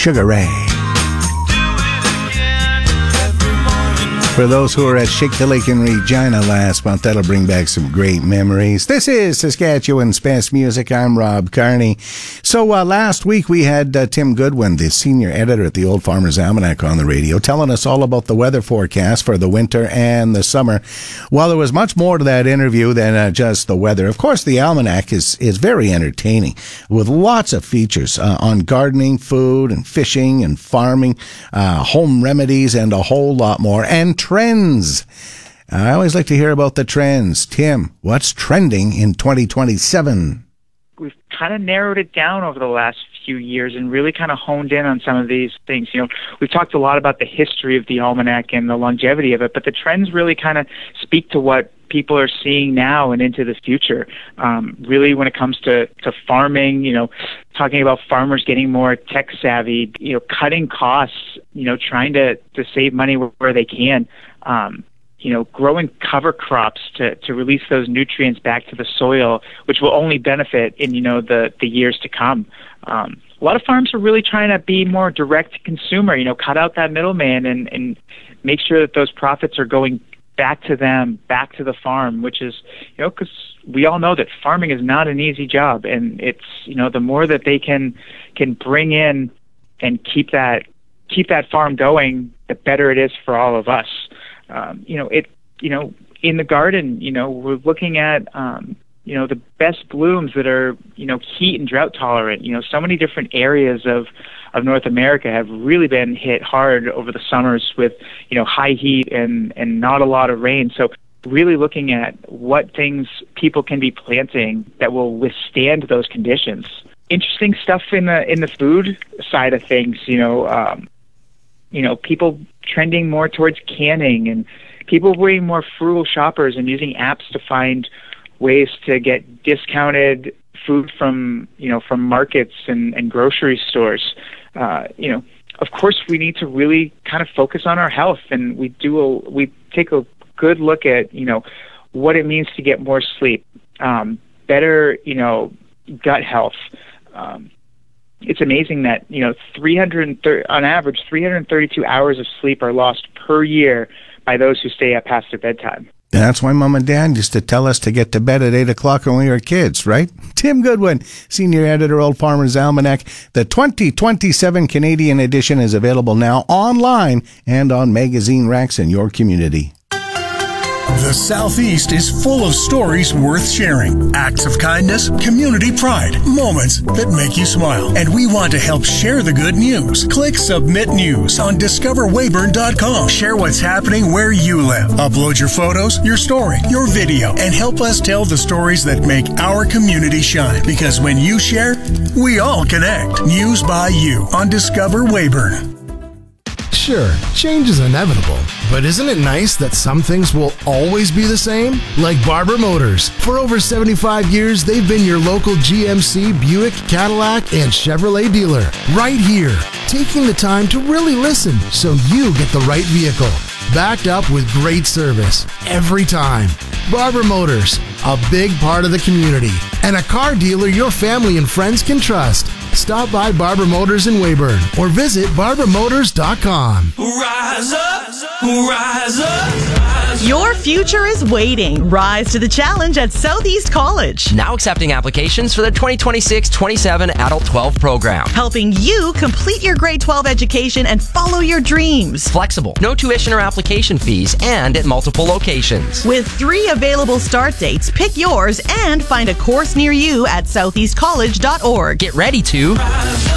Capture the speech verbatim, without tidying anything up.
Sugar Ray. For those who were at Shake the Lake in Regina last month, that'll bring back some great memories. This is Saskatchewan's Best Music. I'm Rob Carney. So uh, last week we had uh, Tim Goodwin, the senior editor at the Old Farmer's Almanac, on the radio, telling us all about the weather forecast for the winter and the summer. Well, there was much more to that interview than uh, just the weather. Of course, the Almanac is, is very entertaining, with lots of features uh, on gardening, food, and fishing, and farming, uh, home remedies, and a whole lot more. And trends. I always like to hear about the trends. Tim, what's trending in twenty twenty-seven? We've kind of narrowed it down over the last few years and really kind of honed in on some of these things. You know, we've talked a lot about the history of the Almanac and the longevity of it, but the trends really kind of speak to what people are seeing now and into the future. Um, really, when it comes to, to farming, you know, talking about farmers getting more tech savvy, you know, cutting costs, you know, trying to, to save money where they can, um, you know, growing cover crops to, to release those nutrients back to the soil, which will only benefit in, you know, the, the years to come. Um, a lot of farms are really trying to be more direct to consumer, you know, cut out that middleman and, and make sure that those profits are going back to them, back to the farm, which is, you know, because we all know that farming is not an easy job, and it's, you know, the more that they can can bring in and keep that keep that farm going, the better it is for all of us. Um, you know, it, you know, in the garden, you know, we're looking at, um, you know, the best blooms that are, you know, heat and drought tolerant. You know, so many different areas of of North America have really been hit hard over the summers with, you know, high heat and, and not a lot of rain. So really looking at what things people can be planting that will withstand those conditions. Interesting stuff in the in the food side of things, you know, um, you know, people trending more towards canning and people being more frugal shoppers and using apps to find ways to get discounted food from, you know, from markets and, and grocery stores. Uh, you know, of course, we need to really kind of focus on our health, and we do a, we take a good look at, you know, what it means to get more sleep, um, better, you know, gut health. Um, it's amazing that, you know, three hundred thirty on average, three hundred thirty-two hours of sleep are lost per year by those who stay up past their bedtime. That's why Mom and Dad used to tell us to get to bed at eight o'clock when we were kids, right? Tim Goodwin, senior editor, Old Farmer's Almanac. The twenty twenty-seven Canadian edition is available now online and on magazine racks in your community. The Southeast is full of stories worth sharing. Acts of kindness, community pride, moments that make you smile. And we want to help share the good news. Click Submit News on discover weyburn dot com. Share what's happening where you live. Upload your photos, your story, your video, and help us tell the stories that make our community shine. Because when you share, we all connect. News by you on Discover Weyburn. Sure, change is inevitable, but isn't it nice that some things will always be the same? Like Barber Motors. For over seventy-five years, they've been your local G M C, Buick, Cadillac, and Chevrolet dealer. Right here, taking the time to really listen so you get the right vehicle. Backed up with great service every time. Barber Motors, a big part of the community, and a car dealer your family and friends can trust. Stop by Barber Motors in Weyburn or visit barber motors dot com. Rise up, rise up. Your future is waiting. Rise to the challenge at Southeast College. Now accepting applications for the twenty twenty-six twenty-seven Adult twelve program. Helping you complete your grade twelve education and follow your dreams. Flexible, no tuition or application fees, and at multiple locations. With three available start dates, pick yours and find a course near you at southeast college dot org. Get ready to Rise up.